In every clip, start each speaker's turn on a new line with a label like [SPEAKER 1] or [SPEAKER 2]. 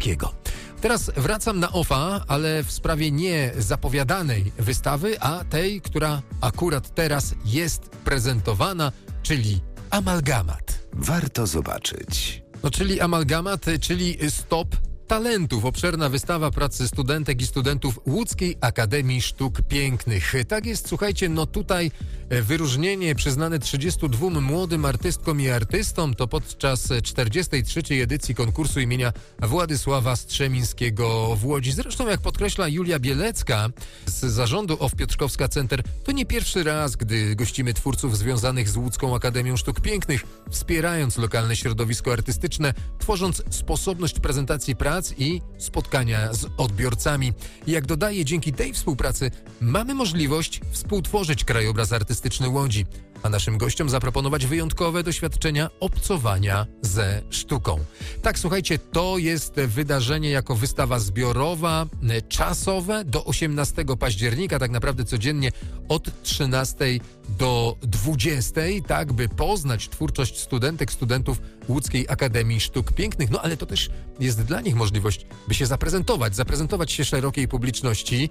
[SPEAKER 1] Strzemińskiego. Teraz wracam na OFA, ale w sprawie nie zapowiadanej wystawy, a tej, która akurat teraz jest prezentowana, czyli Amalgamat.
[SPEAKER 2] Warto zobaczyć.
[SPEAKER 1] No, czyli Amalgamat, czyli Stop Talentów. Obszerna wystawa pracy studentek i studentów Łódzkiej Akademii Sztuk Pięknych. Tak jest, słuchajcie, no tutaj wyróżnienie przyznane 32 młodym artystkom i artystom to podczas 43. edycji konkursu imienia Władysława Strzemińskiego w Łodzi. Zresztą, jak podkreśla Julia Bielecka z zarządu OFF Piotrkowska Center, to nie pierwszy raz, gdy gościmy twórców związanych z Łódzką Akademią Sztuk Pięknych, wspierając lokalne środowisko artystyczne, tworząc sposobność prezentacji prac i spotkania z odbiorcami. I jak dodaje, dzięki tej współpracy mamy możliwość współtworzyć krajobraz artystyczny Łodzi, a naszym gościom zaproponować wyjątkowe doświadczenia obcowania ze sztuką. Tak, słuchajcie, to jest wydarzenie jako wystawa zbiorowa, czasowe do 18 października, tak naprawdę codziennie od 13 do 20, tak by poznać twórczość studentek, studentów Łódzkiej Akademii Sztuk Pięknych, no ale to też jest dla nich możliwość, by się zaprezentować się szerokiej publiczności.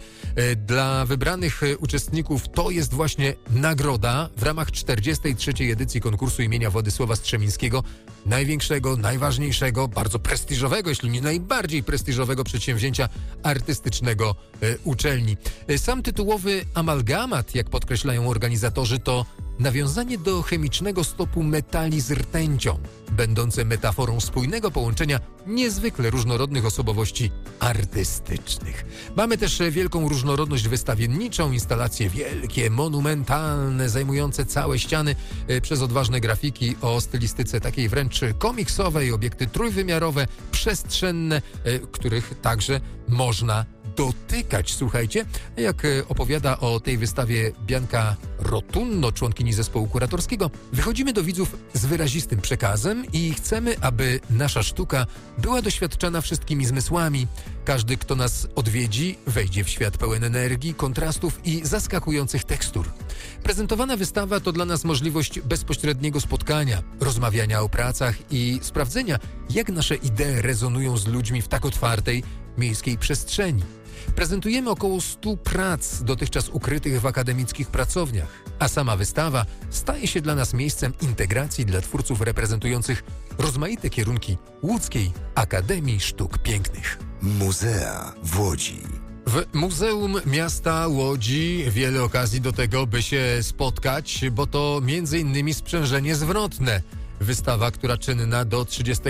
[SPEAKER 1] Dla wybranych uczestników to jest właśnie nagroda w ramach 43. edycji konkursu imienia Władysława Strzemińskiego, największego, najważniejszego, bardzo prestiżowego, jeśli nie najbardziej prestiżowego przedsięwzięcia artystycznego uczelni. Sam tytułowy amalgamat, jak podkreślają organizatorzy, to nawiązanie do chemicznego stopu metali z rtęcią, będące metaforą spójnego połączenia niezwykle różnorodnych osobowości artystycznych. Mamy też wielką różnorodność wystawienniczą, instalacje wielkie, monumentalne, zajmujące całe ściany przez odważne grafiki o stylistyce takiej wręcz komiksowej, obiekty trójwymiarowe, przestrzenne, których także można dotykać. Słuchajcie, jak opowiada o tej wystawie Bianka Rotunno, członkini zespołu kuratorskiego, wychodzimy do widzów z wyrazistym przekazem i chcemy, aby nasza sztuka była doświadczana wszystkimi zmysłami. Każdy, kto nas odwiedzi, wejdzie w świat pełen energii, kontrastów i zaskakujących tekstur. Prezentowana wystawa to dla nas możliwość bezpośredniego spotkania, rozmawiania o pracach i sprawdzenia, jak nasze idee rezonują z ludźmi w tak otwartej, miejskiej przestrzeni. Prezentujemy około 100 prac dotychczas ukrytych w akademickich pracowniach, a sama wystawa staje się dla nas miejscem integracji dla twórców reprezentujących rozmaite kierunki Łódzkiej Akademii Sztuk Pięknych.
[SPEAKER 2] Muzea w Łodzi.
[SPEAKER 1] W Muzeum Miasta Łodzi wiele okazji do tego, by się spotkać, bo to m.in. sprzężenie zwrotne. Wystawa, która czynna do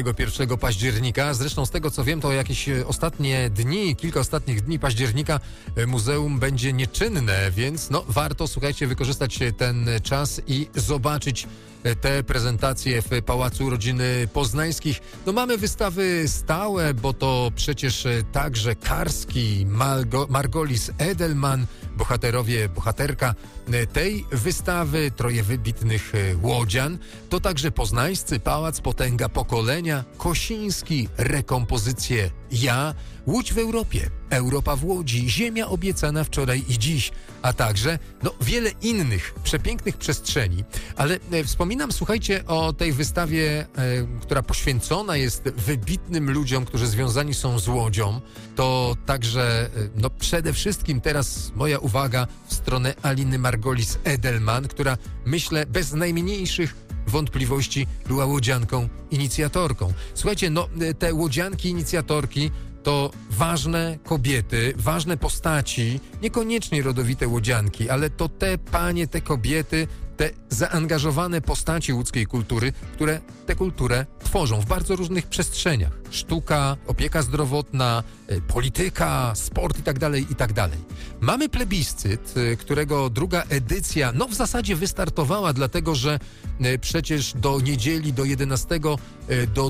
[SPEAKER 1] 31 października. Zresztą z tego, co wiem, to jakieś kilka ostatnich dni października muzeum będzie nieczynne, więc warto, słuchajcie, wykorzystać ten czas i zobaczyć te prezentacje w Pałacu Rodziny Poznańskich. Mamy wystawy stałe, bo to przecież także Karski, Margolis Edelman, bohaterka tej wystawy, troje wybitnych łodzian. To także poznańscy Pałac Potęga Pokolenia, Kosiński, rekompozycje Ja, Łódź w Europie, Europa w Łodzi, Ziemia obiecana wczoraj i dziś, a także wiele innych przepięknych przestrzeni. Ale wspominam, słuchajcie, o tej wystawie, która poświęcona jest wybitnym ludziom, którzy związani są z Łodzią. To także przede wszystkim teraz moja uwaga w stronę Aliny Margolis Edelman, która, myślę, bez najmniejszych wątpliwości była łodzianką, inicjatorką. Słuchajcie, te łodzianki, inicjatorki to ważne kobiety, ważne postaci, niekoniecznie rodowite łodzianki, ale to te panie, te kobiety, te zaangażowane postaci łódzkiej kultury, które tę kulturę tworzą w bardzo różnych przestrzeniach. Sztuka, opieka zdrowotna, polityka, sport itd. Mamy plebiscyt, którego druga edycja w zasadzie wystartowała, dlatego że przecież do niedzieli, do 11 do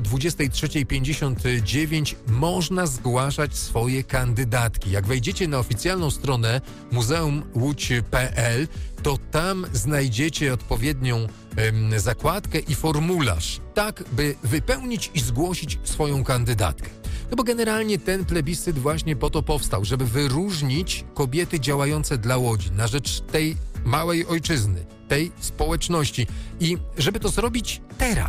[SPEAKER 1] 23:59 można zgłaszać swoje kandydatki. Jak wejdziecie na oficjalną stronę muzeumłódź.pl, to tam znajdziecie odpowiednią zakładkę i formularz, tak by wypełnić i zgłosić swoją kandydatkę. Bo generalnie ten plebiscyt właśnie po to powstał, żeby wyróżnić kobiety działające dla Łodzi, na rzecz tej małej ojczyzny, tej społeczności i żeby to zrobić teraz.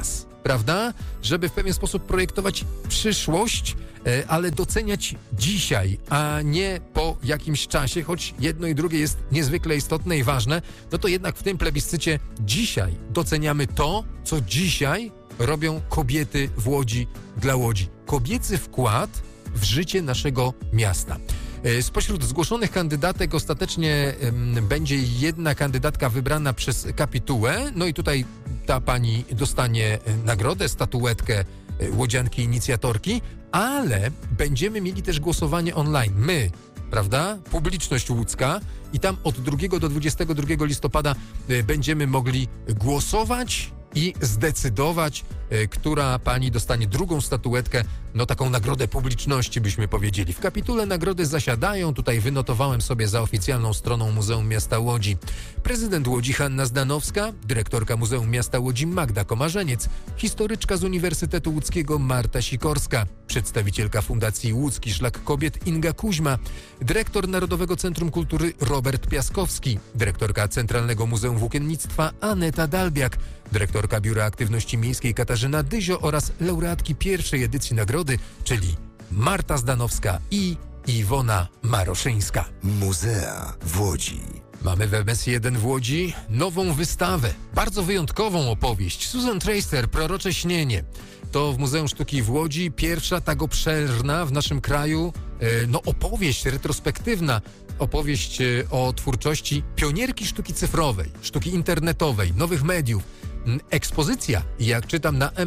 [SPEAKER 1] prawda? Żeby w pewien sposób projektować przyszłość, ale doceniać dzisiaj, a nie po jakimś czasie, choć jedno i drugie jest niezwykle istotne i ważne, no to jednak w tym plebiscycie dzisiaj doceniamy to, co dzisiaj robią kobiety w Łodzi dla Łodzi. Kobiecy wkład w życie naszego miasta. Spośród zgłoszonych kandydatek ostatecznie będzie jedna kandydatka wybrana przez kapitułę, no i tutaj ta pani dostanie nagrodę, statuetkę łodzianki inicjatorki, ale będziemy mieli też głosowanie online. My, prawda? Publiczność łódzka i tam od 2 do 22 listopada będziemy mogli głosować i zdecydować, która pani dostanie drugą statuetkę, no taką nagrodę publiczności byśmy powiedzieli. W kapitule nagrody zasiadają, tutaj wynotowałem sobie za oficjalną stroną Muzeum Miasta Łodzi. Prezydent Łodzi Hanna Zdanowska, dyrektorka Muzeum Miasta Łodzi Magda Komarzeniec, historyczka z Uniwersytetu Łódzkiego Marta Sikorska, przedstawicielka Fundacji Łódzki Szlak Kobiet Inga Kuźma, dyrektor Narodowego Centrum Kultury Robert Piaskowski, dyrektorka Centralnego Muzeum Włókiennictwa Aneta Dalbiak, dyrektorka Biura Aktywności Miejskiej Katarzyna Dyzio oraz laureatki pierwszej edycji nagrody, czyli Marta Zdanowska i Iwona Maroszyńska.
[SPEAKER 2] Muzea w Łodzi.
[SPEAKER 1] Mamy w MS1 w Łodzi nową wystawę, bardzo wyjątkową opowieść. Susan Treister, Prorocze śnienie. To w Muzeum Sztuki w Łodzi pierwsza tak obszerna w naszym kraju opowieść retrospektywna. Opowieść o twórczości pionierki sztuki cyfrowej, sztuki internetowej, nowych mediów. Ekspozycja, jak czytam na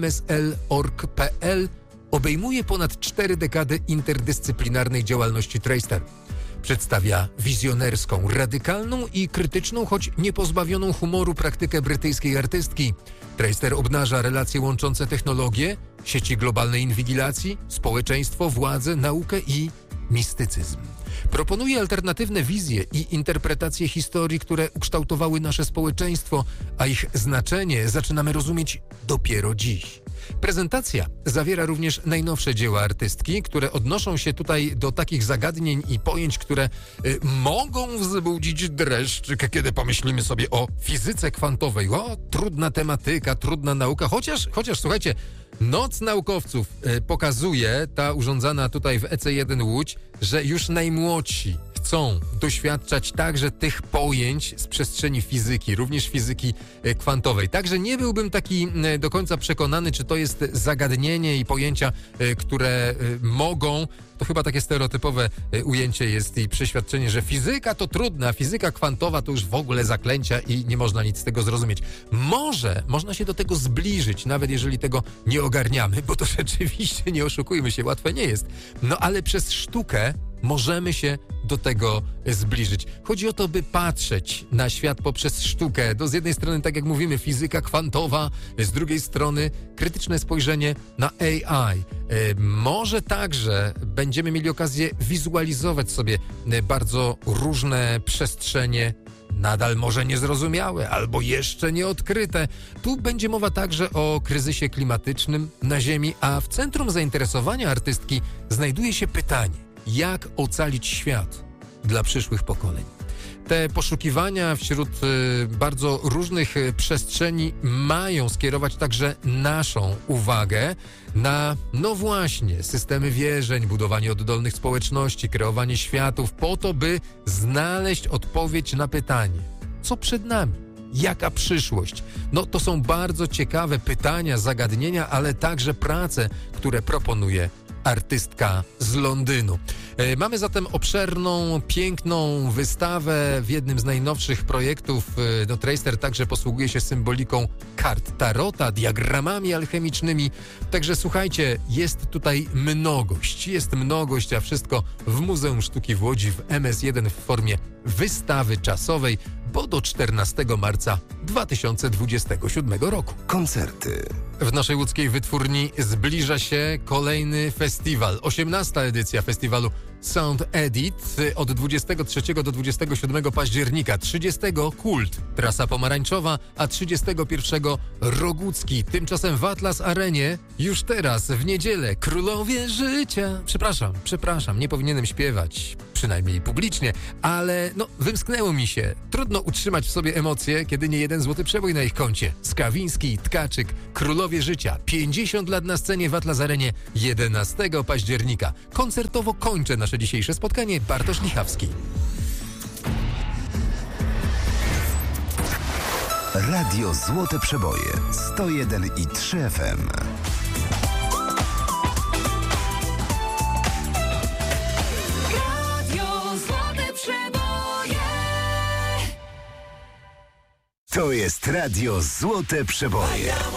[SPEAKER 1] msl.org.pl, obejmuje ponad 4 dekady interdyscyplinarnej działalności Treister. Przedstawia wizjonerską, radykalną i krytyczną, choć niepozbawioną humoru praktykę brytyjskiej artystki. Treister obnaża relacje łączące technologię, sieci globalnej inwigilacji, społeczeństwo, władzę, naukę i mistycyzm. Proponuje alternatywne wizje i interpretacje historii, które ukształtowały nasze społeczeństwo, a ich znaczenie zaczynamy rozumieć dopiero dziś. Prezentacja zawiera również najnowsze dzieła artystki, które odnoszą się tutaj do takich zagadnień i pojęć, które mogą wzbudzić dreszczyk, kiedy pomyślimy sobie o fizyce kwantowej. O, trudna tematyka, trudna nauka, chociaż słuchajcie, Noc Naukowców pokazuje, ta urządzana tutaj w EC1 Łódź, że już najmłodsi chcą doświadczać także tych pojęć z przestrzeni fizyki, również fizyki kwantowej. Także nie byłbym taki do końca przekonany, czy to jest zagadnienie i pojęcia, które mogą, to chyba takie stereotypowe ujęcie jest i przeświadczenie, że fizyka to trudna, fizyka kwantowa to już w ogóle zaklęcia i nie można nic z tego zrozumieć. Może można się do tego zbliżyć, nawet jeżeli tego nie ogarniamy, bo to rzeczywiście, nie oszukujmy się, łatwe nie jest. No ale przez sztukę możemy się do tego zbliżyć. Chodzi o to, by patrzeć na świat poprzez sztukę. To z jednej strony, tak jak mówimy, fizyka kwantowa, z drugiej strony krytyczne spojrzenie na AI. Może także będziemy mieli okazję wizualizować sobie bardzo różne przestrzenie, nadal może niezrozumiałe albo jeszcze nieodkryte. Tu będzie mowa także o kryzysie klimatycznym na Ziemi, a w centrum zainteresowania artystki znajduje się pytanie: jak ocalić świat dla przyszłych pokoleń? Te poszukiwania wśród bardzo różnych przestrzeni mają skierować także naszą uwagę na, no właśnie, systemy wierzeń, budowanie oddolnych społeczności, kreowanie światów, po to, by znaleźć odpowiedź na pytanie, co przed nami? Jaka przyszłość? No to są bardzo ciekawe pytania, zagadnienia, ale także prace, które proponuje artystka z Londynu. Mamy zatem obszerną, piękną wystawę w jednym z najnowszych projektów. Treister także posługuje się symboliką kart tarota, diagramami alchemicznymi. Także słuchajcie, jest tutaj mnogość, a wszystko w Muzeum Sztuki w Łodzi w MS1 w formie wystawy czasowej, bo do 14 marca 2027 roku.
[SPEAKER 2] Koncerty.
[SPEAKER 1] W naszej łódzkiej wytwórni zbliża się kolejny festiwal. 18. edycja festiwalu Sound Edit od 23 do 27 października. 30 Kult, Trasa Pomarańczowa, a 31 Rogucki. Tymczasem w Atlas Arenie już teraz, w niedzielę, Królowie Życia. Przepraszam, nie powinienem śpiewać, przynajmniej publicznie, ale wymsknęło mi się. Trudno utrzymać w sobie emocje, kiedy nie jeden złoty przebój na ich koncie. Skawiński, Tkaczyk, Królowie Cudowie życia. 50 lat na scenie w Atlas Arenie 11 października. Koncertowo kończę nasze dzisiejsze spotkanie. Bartosz Lichawski.
[SPEAKER 2] Radio Złote Przeboje 101,3 FM.
[SPEAKER 3] Radio Złote Przeboje.
[SPEAKER 2] To jest Radio Złote Przeboje.